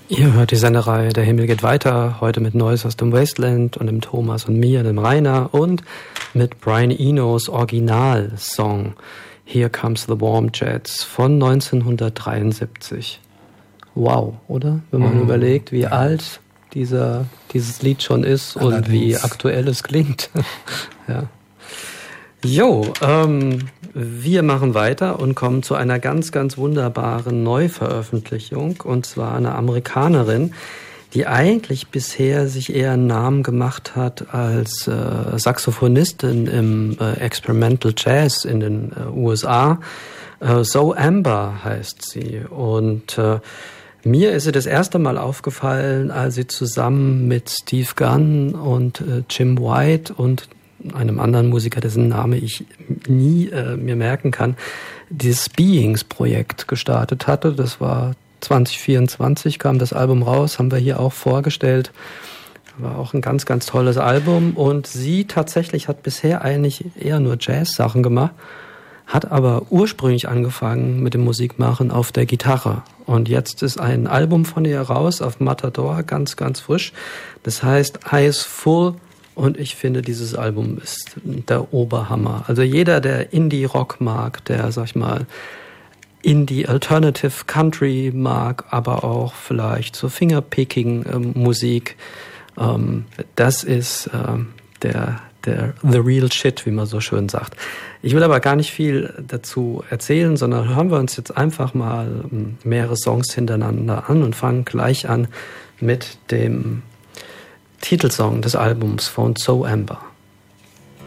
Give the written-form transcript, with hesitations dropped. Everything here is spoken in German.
Ihr hört die Sendereihe Der Himmel geht weiter, heute mit Neues aus dem Wasteland und dem Thomas und mir, dem Rainer, und mit Brian Enos Originalsong Here Comes the Warm Jets von 1973. Wow, oder? Wenn man überlegt, wie alt dieses Lied schon ist. Allerdings. Und wie aktuell es klingt. Ja. Jo, wir machen weiter und kommen zu einer ganz, ganz wunderbaren Neuveröffentlichung, und zwar einer Amerikanerin, die eigentlich bisher sich eher einen Namen gemacht hat als Saxophonistin im Experimental Jazz in den USA. Zoe Amber heißt sie, und mir ist sie das erste Mal aufgefallen, als sie zusammen mit Steve Gunn und Jim White und einem anderen Musiker, dessen Name ich nie mir merken kann, dieses Beings-Projekt gestartet hatte. Das war 2024, kam das Album raus, haben wir hier auch vorgestellt. War auch ein ganz, ganz tolles Album. Und sie tatsächlich hat bisher eigentlich eher nur Jazz-Sachen gemacht, hat aber ursprünglich angefangen mit dem Musikmachen auf der Gitarre. Und jetzt ist ein Album von ihr raus auf Matador, ganz, ganz frisch. Das heißt Eyes Full. Und ich finde, dieses Album ist der Oberhammer. Also jeder, der Indie-Rock mag, der, sag ich mal, Indie-Alternative Country mag, aber auch vielleicht so Fingerpicking-Musik, das ist the real shit, wie man so schön sagt. Ich will aber gar nicht viel dazu erzählen, sondern hören wir uns jetzt einfach mal mehrere Songs hintereinander an und fangen gleich an mit dem Titelsong des Albums von Zoe Amber.